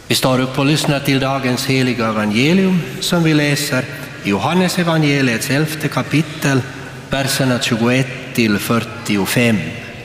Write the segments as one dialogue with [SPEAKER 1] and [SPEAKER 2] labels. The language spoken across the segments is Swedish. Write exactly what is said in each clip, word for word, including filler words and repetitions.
[SPEAKER 1] Vi står upp och lyssnar till dagens heliga evangelium som vi läser i Johannes evangeliets elfte kapitel, verserna tjugoett till fyrtiofem.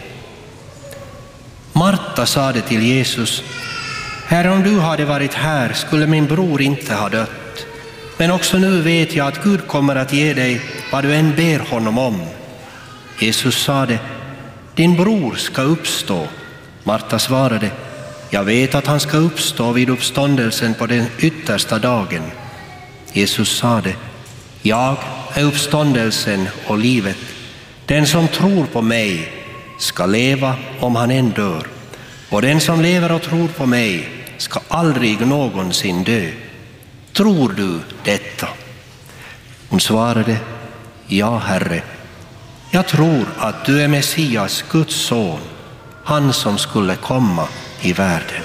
[SPEAKER 1] Marta sade till Jesus: Herre, om du hade varit här skulle min bror inte ha dött. Men också nu vet jag att Gud kommer att ge dig vad du än ber honom om. Jesus sade: Din bror ska uppstå. Marta svarade: Jag vet att han ska uppstå vid uppståndelsen på den yttersta dagen. Jesus sade: Jag är uppståndelsen och livet. Den som tror på mig ska leva om han än dör. Och den som lever och tror på mig ska aldrig någonsin dö. Tror du detta? Hon svarade: Ja, Herre. Jag tror att du är Messias, Guds son, han som skulle komma i världen.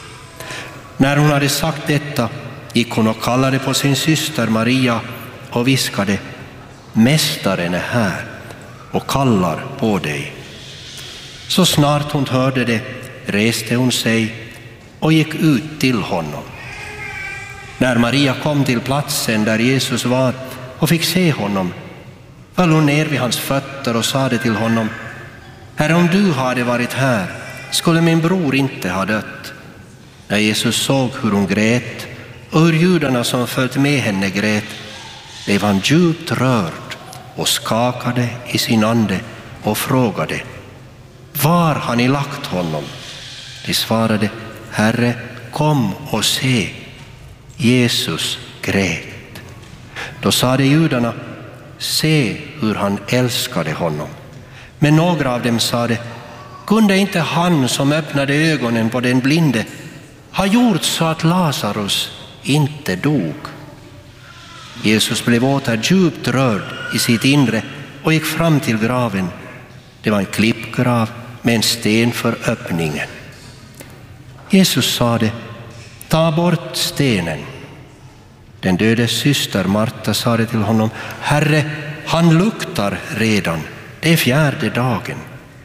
[SPEAKER 1] När hon hade sagt detta gick hon och kallade på sin syster Maria och viskade: Mästaren är här och kallar på dig. Så snart hon hörde det reste hon sig och gick ut till honom. När Maria kom till platsen där Jesus var och fick se honom, föll hon ner vid hans fötter och sade till honom: Herre, om du hade varit här skulle min bror inte ha dött. När Jesus såg hur hon grät och hur judarna som följt med henne grät, blev han djupt rörd och skakade i sin ande och frågade: Var har ni lagt honom? De svarade: Herre, kom och se. Jesus grät. Då sade judarna: Se hur han älskade honom. Men några av dem sade: Kunde inte han som öppnade ögonen på den blinde ha gjort så att Lazarus inte dog? Jesus blev åter djupt rörd i sitt inre och gick fram till graven. Det var en klippgrav med en sten för öppningen. Jesus sade: Ta bort stenen. Den dödes syster Marta sade till honom: Herre, han luktar redan. Det är fjärde dagen.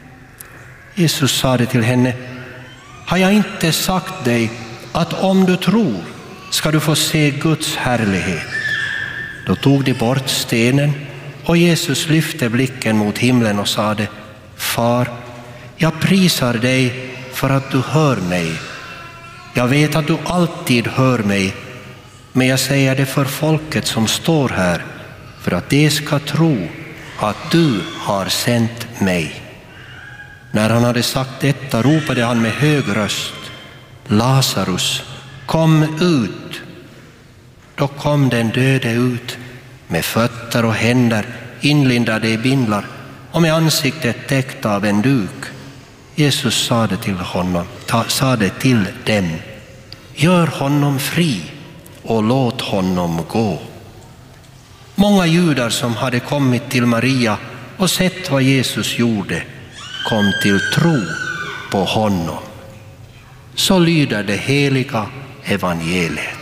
[SPEAKER 1] Jesus sade till henne: Har jag inte sagt dig att om du tror ska du få se Guds härlighet? Då tog de bort stenen och Jesus lyfte blicken mot himlen och sade: Far, jag prisar dig för att du hör mig. Jag vet att du alltid hör mig, men jag säger det för folket som står här, för att de ska tro att du har sänt mig. När han hade sagt detta ropade han med hög röst: Lazarus, kom ut! Då kom den döde ut med fötter och händer inlindade i bindlar och med ansiktet täckt av en duk. Jesus sade till honom, ta, sade till dem: Gör honom fri och låt honom gå. Många judar som hade kommit till Maria och sett vad Jesus gjorde kom till tro på honom. Så lyder det heliga evangeliet.